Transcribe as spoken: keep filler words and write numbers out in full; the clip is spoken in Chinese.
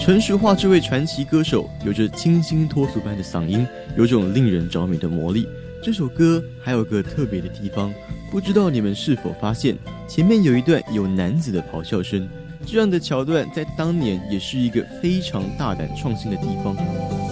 陈淑桦这位传奇歌手有着清新脱俗般的嗓音，有种令人着迷的魔力。这首歌还有个特别的地方，不知道你们是否发现，前面有一段有男子的咆哮声，这样的桥段在当年也是一个非常大胆创新的地方。